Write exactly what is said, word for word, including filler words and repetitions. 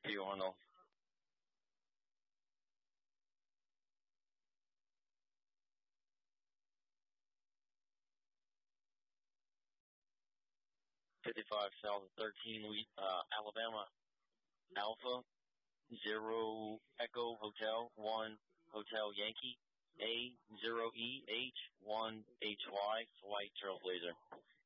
you, Arnold. fifty-five South thirteen, uh, Alabama, Alpha, zero Echo Hotel, one Hotel Yankee, A, zero E H, one H Y, White Trailblazer.